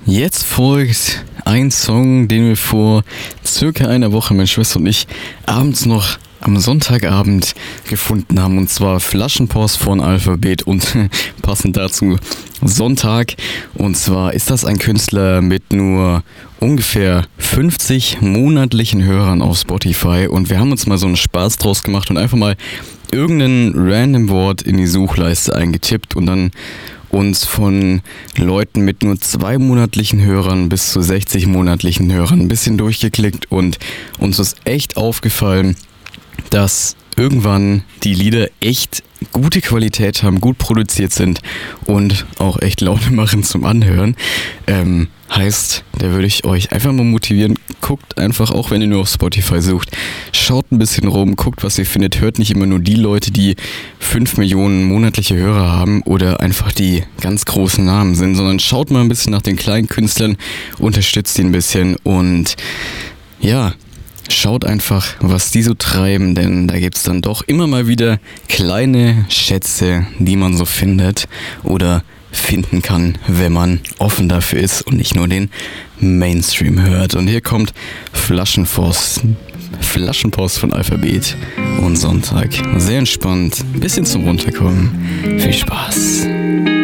Jetzt folgt ein Song, den wir vor circa einer Woche, meine Schwester und ich, abends noch am Sonntagabend gefunden haben. Und zwar Flaschenpost von Alphabet und passend dazu Sonntag. Und zwar ist das ein Künstler mit nur ungefähr 50 monatlichen Hörern auf Spotify. Und wir haben uns mal so einen Spaß draus gemacht und einfach mal irgendein random Wort in die Suchleiste eingetippt und dann uns von Leuten mit nur 2 monatlichen Hörern bis zu 60 monatlichen Hörern ein bisschen durchgeklickt, und uns ist echt aufgefallen, dass irgendwann die Lieder echt gute Qualität haben, gut produziert sind und auch echt Laune machen zum Anhören. Heißt, da würde ich euch einfach mal motivieren, guckt einfach, auch wenn ihr nur auf Spotify sucht, schaut ein bisschen rum, guckt, was ihr findet, hört nicht immer nur die Leute, die 5 Millionen monatliche Hörer haben oder einfach die ganz großen Namen sind, sondern schaut mal ein bisschen nach den kleinen Künstlern, unterstützt die ein bisschen und ja, schaut einfach, was die so treiben, denn da gibt's dann doch immer mal wieder kleine Schätze, die man so findet oder finden kann, wenn man offen dafür ist und nicht nur den Mainstream hört. Und hier kommt Flaschenpost von Alphabet und Sonntag. Sehr entspannt, ein bisschen zum Runterkommen. Viel Spaß.